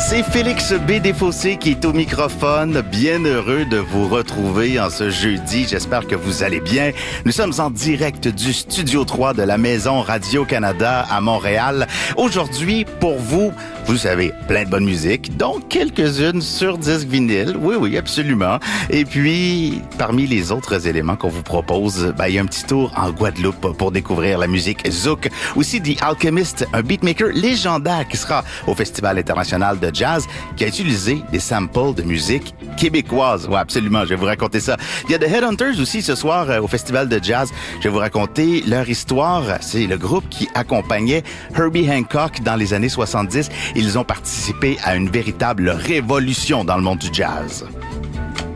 C'est Félix B. Desfossés qui est au microphone. Bien heureux de vous retrouver en ce jeudi. J'espère que vous allez bien. Nous sommes en direct du Studio 3 de la Maison Radio-Canada à Montréal. Aujourd'hui, pour vous, vous savez, plein de bonne musique, dont quelques-unes sur disque vinyle. Oui, absolument. Et puis, parmi les autres éléments qu'on vous propose, il y a un petit tour en Guadeloupe pour découvrir la musique zouk. Aussi, The Alchemist, un beatmaker légendaire qui sera au Festival international de jazz, qui a utilisé des samples de musique québécoise. Oui, absolument, je vais vous raconter ça. Il y a The Headhunters aussi ce soir au Festival de jazz. Je vais vous raconter leur histoire. C'est le groupe qui accompagnait Herbie Hancock dans les années 70. Ils ont participé à une véritable révolution dans le monde du jazz.